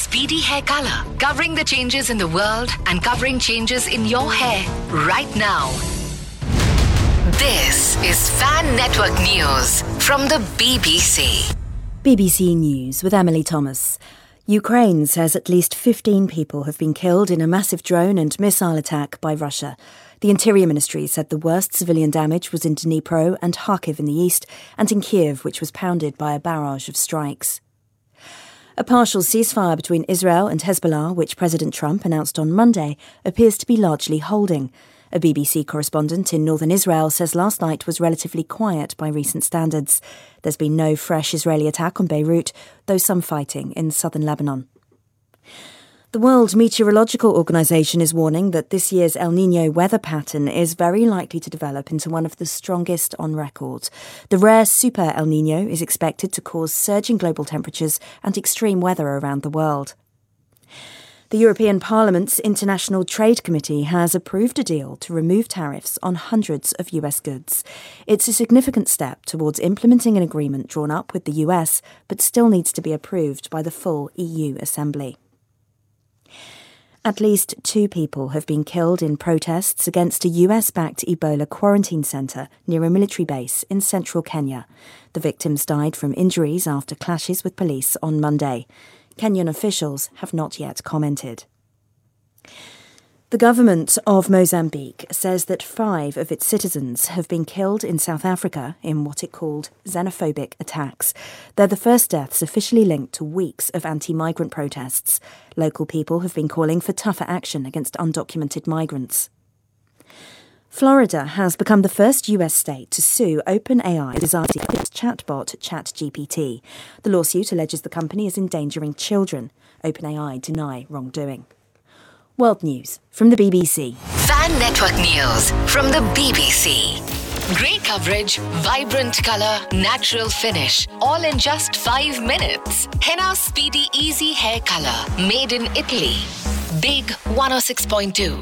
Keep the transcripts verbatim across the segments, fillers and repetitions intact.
Speedy Hair Color, covering the changes in the world and covering changes in your hair right now. This is Fan Network News from the B B C. B B C News with Emily Thomas. Ukraine says at least fifteen people have been killed in a massive drone and missile attack by Russia. The Interior Ministry said the worst civilian damage was in Dnipro and Kharkiv in the east, and in Kiev, which was pounded by a barrage of strikes. A partial ceasefire between Israel and Hezbollah, which President Trump announced on Monday, appears to be largely holding. A B B C correspondent in northern Israel says last night was relatively quiet by recent standards. There's been no fresh Israeli attack on Beirut, though some fighting in southern Lebanon. The World Meteorological Organization is warning that this year's El Niño weather pattern is very likely to develop into one of the strongest on record. The rare Super El Niño is expected to cause surging global temperatures and extreme weather around the world. The European Parliament's International Trade Committee has approved a deal to remove tariffs on hundreds of U S goods. It's a significant step towards implementing an agreement drawn up with the U S, but still needs to be approved by the full E U Assembly. At least two people have been killed in protests against a U S-backed Ebola quarantine centre near a military base in central Kenya. The victims died from injuries after clashes with police on Monday. Kenyan officials have not yet commented. The government of Mozambique says that five of its citizens have been killed in South Africa in what it called xenophobic attacks. They're the first deaths officially linked to weeks of anti-migrant protests. Local people have been calling for tougher action against undocumented migrants. Florida has become the first U S state to sue OpenAI designing its chatbot ChatGPT. The lawsuit alleges the company is endangering children. OpenAI deny wrongdoing. World News from the B B C. Fan Network News from the B B C. Great coverage, vibrant colour, natural finish, all in just five minutes. Henna Speedy Easy Hair Color, made in Italy. Big one oh six point two.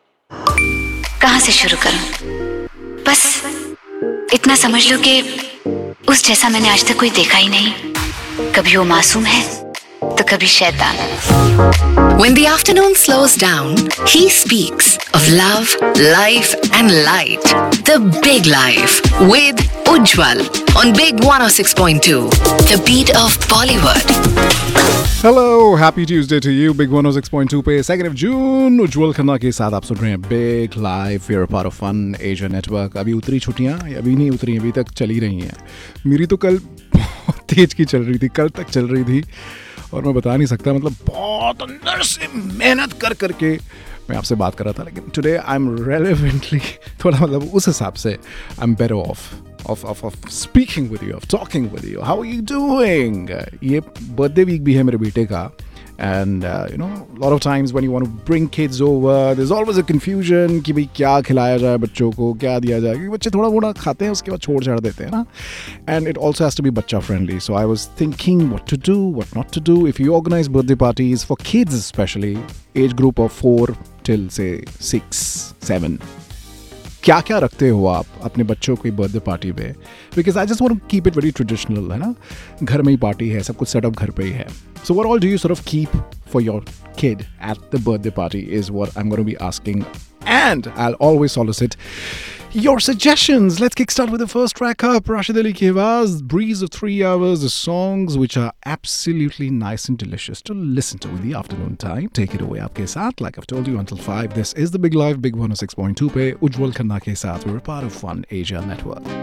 कहाँ से शुरू करूं? बस इतना समझ लो कि उस जैसा मैंने आज तक कोई देखा ही नहीं. कभी वो मासूम है, तो कभी शैतान. When the afternoon slows down, he speaks of love, life and light. The Big Life with Ujjwal on Big one oh six point two. The beat of Bollywood. Hello, happy Tuesday to you. Big one oh six point two पे second of June उज्जवल खन्ना के साथ आप सुन रहे हैं Big Life. We're a part of Fun Asia Network. अभी उतरी छुट्टियाँ अभी नहीं उतरी, अभी तक चली रही हैं. मेरी तो कल बहुत तेज की चल रही थी, कल तक चल रही थी और मैं बता नहीं सकता, मतलब बहुत अंदर से मेहनत कर करके मैं आपसे बात कर रहा था. लेकिन टुडे आई एम रेलेवेंटली थोड़ा मतलब उस हिसाब से I am better of of of of speaking with you, of talking with you. How are you doing? ये birthday week भी है मेरे बेटे का, and uh, you know, a lot of times when you want to bring kids over, there's always a confusion कि भाई क्या खिलाया जाए बच्चों को, क्या दिया जाए, क्योंकि बच्चे थोड़ा मोड़ा खाते हैं उसके बाद छोड़ छाड़ देते हैं ना. And it also has to be बच्चा friendly. So I was thinking what to do, what not to do. If you organize birthday parties for kids especially, age group of four till say six, seven, क्या क्या रखते हो आप अपने बच्चों की birthday party पे? Because I just want to keep it very traditional, है ना. घर में ही पार्टी है, सब कुछ सेटअप घर पे ही है. So what all do you sort of keep for your kid at the birthday party is what I am gonna be asking, and I'll always solicit your suggestions. Let's kickstart with the first track up. Rashid Ali ki awaaz, Breeze of Three Hours, the songs which are absolutely nice and delicious to listen to in the afternoon time. Take it away aapke saath, like I've told you, until five. This is the Big Live, Big one oh six point two pe Ujjwal Khanna ke saath. We're a part of Fun Asia Network.